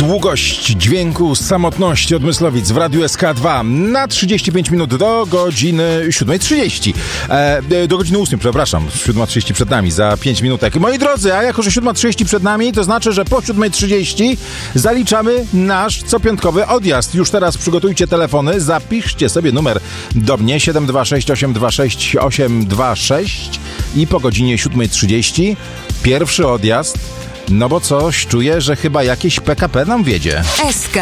Długość dźwięku samotności od Myslowic w Radiu SK2 na 35 minut do godziny 7:30. Do godziny 8, przepraszam. 7:30 przed nami, za 5 minutek. Moi drodzy, a jako, że 7:30 przed nami, to znaczy, że po 7:30 zaliczamy nasz copiątkowy odjazd. Już teraz przygotujcie telefony, zapiszcie sobie numer do mnie 726 826 826 i po godzinie 7:30 pierwszy odjazd. No bo coś czuję, że chyba jakieś PKP nam wiedzie. SK